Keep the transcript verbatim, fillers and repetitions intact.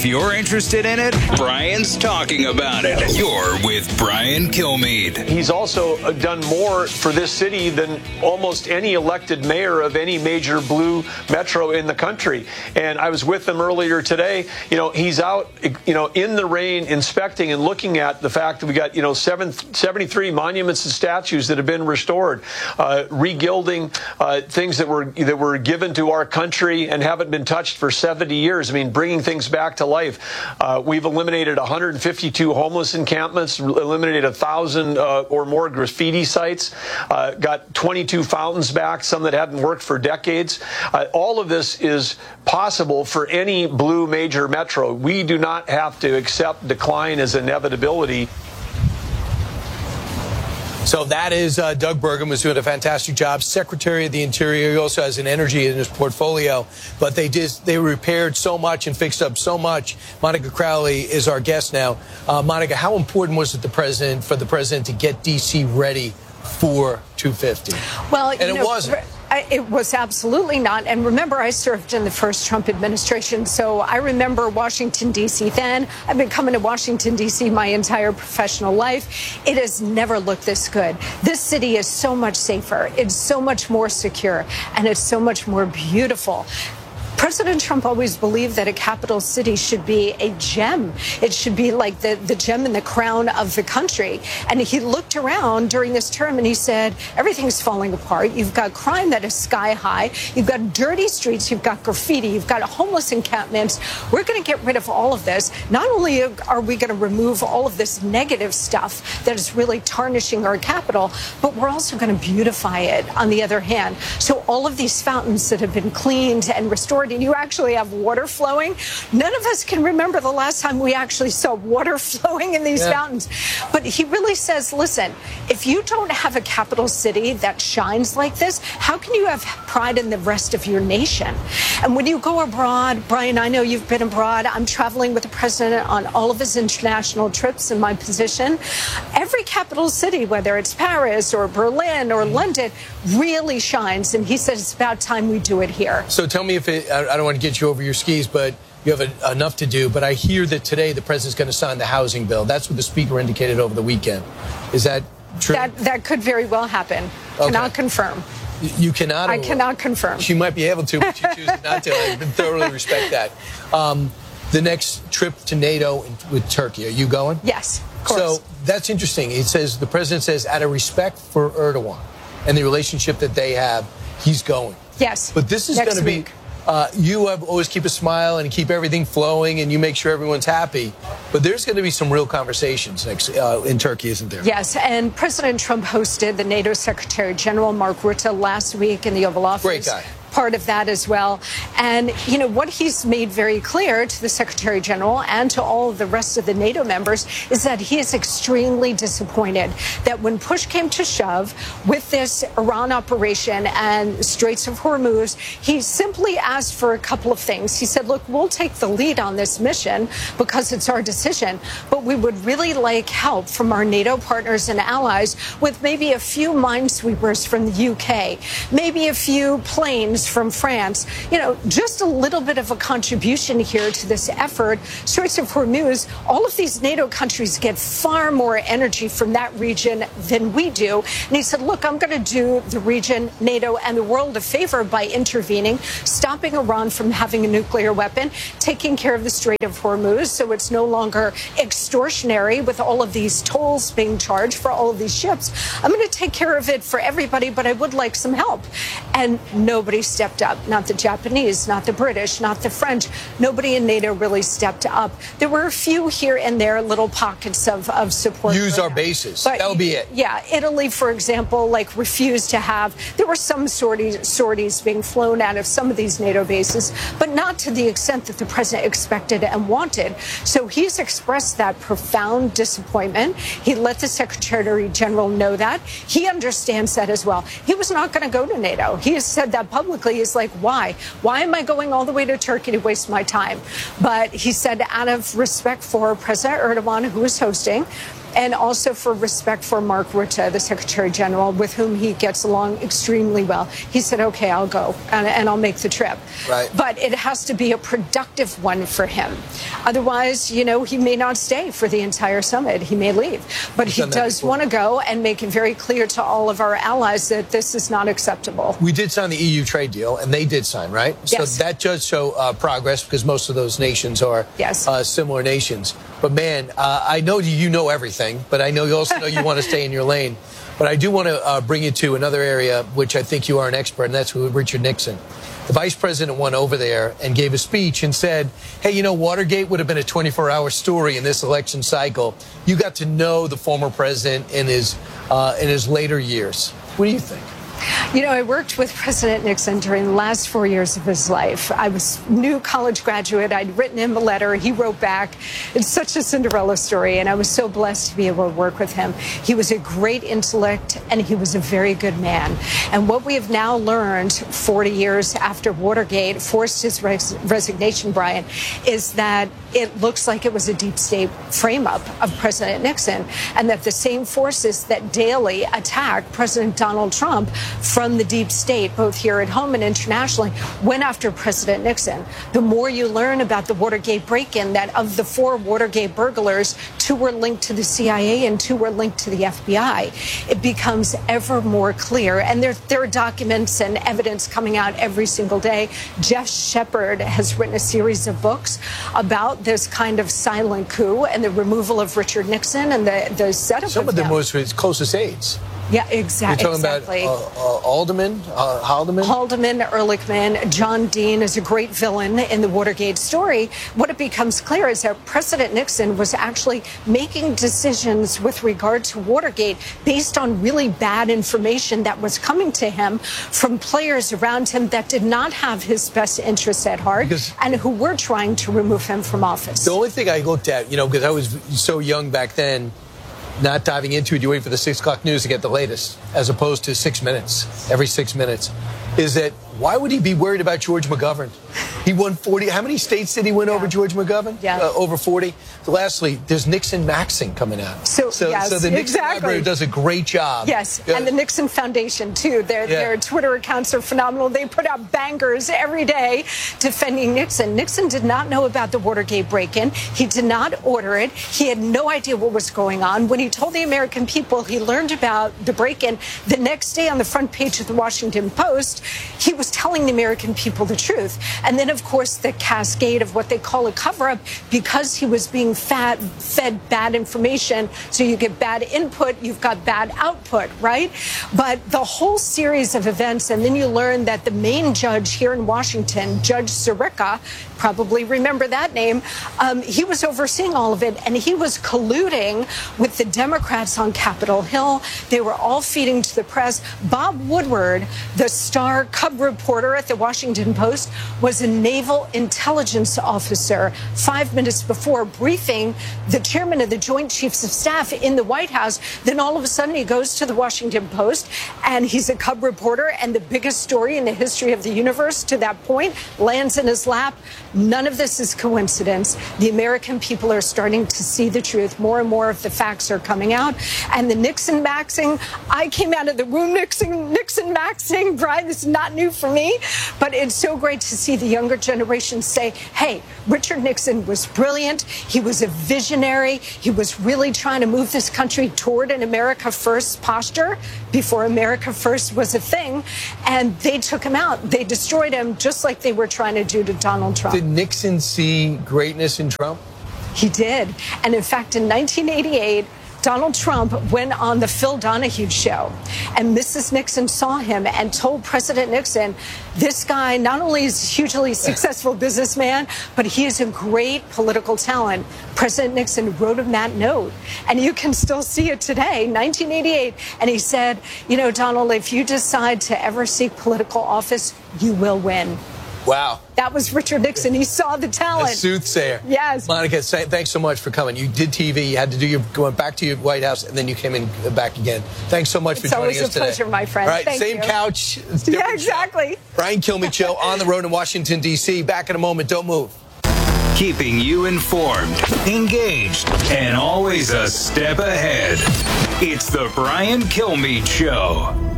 If you're interested in it, Brian's talking about it. You're with Brian Kilmeade. He's also done more for this city than almost any elected mayor of any major blue metro in the country. And I was with him earlier today. You know, he's out, you know, in the rain, inspecting and looking at the fact that we got, you know, seven, seventy-three monuments and statues that have been restored, uh, regilding uh, things that were that were given to our country and haven't been touched for seventy years. I mean, bringing things back to life. Uh, we've eliminated one hundred fifty-two homeless encampments, eliminated a thousand uh, or more graffiti sites, uh, got twenty-two fountains back, some that hadn't worked for decades. Uh, all of this is possible for any blue major metro. We do not have to accept decline as inevitability. So that is uh, Doug Burgum, who's doing a fantastic job. Secretary of the Interior. He also has an energy in his portfolio. But they just they repaired so much and fixed up so much. Monica Crowley is our guest now. Uh, Monica, how important was it the president for the president to get D C ready for two fifty? Well, and you it know, wasn't. It was absolutely not. And remember, I served in the first Trump administration, so I remember Washington, D C then. I've been coming to Washington, D C my entire professional life. It has never looked this good. This city is so much safer. It's so much more secure, and it's so much more beautiful. President Trump always believed that a capital city should be a gem. It should be like the, the gem in the crown of the country. And he looked around during this term and he said, everything's falling apart. You've got crime that is sky high. You've got dirty streets. You've got graffiti. You've got homeless encampments. We're going to get rid of all of this. Not only are we going to remove all of this negative stuff that is really tarnishing our capital, but we're also going to beautify it on the other hand. So all of these fountains that have been cleaned and restored, and you actually have water flowing. None of us can remember the last time we actually saw water flowing in these yeah. fountains. But he really says, listen, if you don't have a capital city that shines like this, how can you have pride in the rest of your nation? And when you go abroad, Brian, I know you've been abroad. I'm traveling with the president on all of his international trips in my position. Every capital city, whether it's Paris or Berlin or London, really shines. And he says it's about time we do it here. So tell me if it, I don't want to get you over your skis, but you have a, enough to do. But I hear that today the president's going to sign the housing bill. That's what the speaker indicated over the weekend. Is that true? That, that could very well happen. Okay. Cannot confirm. You cannot? I cannot confirm. She might be able to, but she chooses not to. I thoroughly respect that. Um, the next trip to NATO with Turkey, are you going? Yes, of course. So that's interesting. It says, the president says, out of respect for Erdogan and the relationship that they have, he's going. Yes. But this is going to be, uh, you have always keep a smile and keep everything flowing and you make sure everyone's happy. But there's going to be some real conversations next uh, in Turkey, isn't there? Yes. And President Trump hosted the NATO Secretary General Mark Rutte last week in the Oval Office. Great guy. Part of that as well. And, you know, what he's made very clear to the Secretary General and to all of the rest of the NATO members is that he is extremely disappointed that when push came to shove with this Iran operation and Straits of Hormuz, he simply asked for a couple of things. He said, look, we'll take the lead on this mission because it's our decision, but we would really like help from our NATO partners and allies with maybe a few minesweepers from the U K, maybe a few planes from France, you know, just a little bit of a contribution here to this effort. Straits of Hormuz, all of these NATO countries get far more energy from that region than we do. And he said, look, I'm going to do the region, NATO, and the world a favor by intervening, stopping Iran from having a nuclear weapon, taking care of the Strait of Hormuz so it's no longer extortionary with all of these tolls being charged for all of these ships. I'm going to take care of it for everybody, but I would like some help. And nobody stepped up. Not the Japanese, not the British, not the French. Nobody in NATO really stepped up. There were a few here and there, little pockets of, of support. Use our bases. But that'll be it. Yeah. Italy, for example, like refused to have. There were some sorties, sorties being flown out of some of these NATO bases, but not to the extent that the president expected and wanted. So he's expressed that profound disappointment. He let the Secretary General know that. He understands that as well. He was not going to go to NATO. He has said that publicly. He's like, why? Why am I going all the way to Turkey to waste my time? But he said, out of respect for President Erdogan, who is hosting, and also for respect for Mark Rutte, the Secretary General, with whom he gets along extremely well. He said, okay, I'll go and, and I'll make the trip. Right. But it has to be a productive one for him. Otherwise, you know, he may not stay for the entire summit. He may leave. But he does want to go and make it very clear to all of our allies that this is not acceptable. We did sign the E U trade deal, and they did sign, right? Yes. So that does show uh, progress, because most of those nations are yes. uh, similar nations. But, man, uh, I know you know everything, but I know you also know you want to stay in your lane. But I do want to uh, bring you to another area, which I think you are an expert, and that's with Richard Nixon. The vice president went over there and gave a speech and said, hey, you know, Watergate would have been a twenty-four hour story in this election cycle. You got to know the former president in his, uh, in his later years. What do you think? You know, I worked with President Nixon during the last four years of his life. I was a new college graduate. I'd written him a letter. He wrote back. It's such a Cinderella story, and I was so blessed to be able to work with him. He was a great intellect, and he was a very good man. And what we have now learned forty years after Watergate forced his res resignation, Brian, is that it looks like it was a deep state frame-up of President Nixon, and that the same forces that daily attack President Donald Trump from the deep state, both here at home and internationally, went after President Nixon. The more you learn about the Watergate break-in, that of the four Watergate burglars, two were linked to the C I A and two were linked to the F B I, it becomes ever more clear. And there, there are documents and evidence coming out every single day. Jeff Shepard has written a series of books about this kind of silent coup and the removal of Richard Nixon and the, the setup Some of of them him. was his closest aides. Yeah, exactly. You're talking exactly. about uh, uh, Alderman, uh, Haldeman? Haldeman, Ehrlichman, John Dean is a great villain in the Watergate story. What it becomes clear is that President Nixon was actually making decisions with regard to Watergate based on really bad information that was coming to him from players around him that did not have his best interests at heart Because and who were trying to remove him from office. The only thing I looked at, you know, because I was so young back then, not diving into it, you wait for the six o'clock news to get the latest, as opposed to six minutes, every six minutes, is that why would he be worried about George McGovern? He won forty. How many states did he win yeah. over George McGovern? Yeah. Uh, over forty. Lastly, there's Nixon Maxing coming out. So, so, yes, so the Nixon exactly. Library does a great job. Yes, uh, and the Nixon Foundation, too. Their, yeah. their Twitter accounts are phenomenal. They put out bangers every day defending Nixon. Nixon did not know about the Watergate break-in. He did not order it. He had no idea what was going on. When he told the American people he learned about the break-in, the next day on the front page of the Washington Post, he was telling the American people the truth. And then, of course, the cascade of what they call a cover-up, because he was being fat, fed bad information, so you get bad input, you've got bad output, right? But the whole series of events, and then you learn that the main judge here in Washington, Judge Sirica, probably remember that name, um, he was overseeing all of it, and he was colluding with the Democrats on Capitol Hill. They were all feeding to the press. Bob Woodward, the star cub reporter at the Washington Post, was a naval intelligence officer five minutes before briefing the chairman of the Joint Chiefs of Staff in the White House. Then all of a sudden he goes to the Washington Post, and he's a cub reporter, and the biggest story in the history of the universe to that point lands in his lap. None of this is coincidence. The American people are starting to see the truth. More and more of the facts are coming out. And the Nixon maxing, I came out of the womb Nixon, Nixon maxing, Brian, this is not new for me, but it's so great to see the younger generation say, hey, Richard Nixon was brilliant. He was a visionary. He was really trying to move this country toward an America First posture before America First was a thing. And they took him out. They destroyed him just like they were trying to do to Donald Trump. Did Nixon see greatness in Trump? He did. And in fact, in nineteen eighty-eight, Donald Trump went on the Phil Donahue show, and Missus Nixon saw him and told President Nixon, this guy not only is a hugely successful businessman, but he is a great political talent. President Nixon wrote him that note, and you can still see it today, nineteen eighty-eight. And he said, you know, Donald, if you decide to ever seek political office, you will win. Wow. That was Richard Nixon. He saw the talent. A soothsayer. Yes. Monica, thanks so much for coming. You did T V. You had to do your going back to your White House, and then you came in back again. Thanks so much it's for joining us today. It's always a pleasure, my friend. All right, Thank same you. couch. Yeah, exactly. Show. Brian Kilmeade Show on the road in Washington, D C Back in a moment. Don't move. keeping you informed, engaged, and always a step ahead. It's the Brian Kilmeade Show.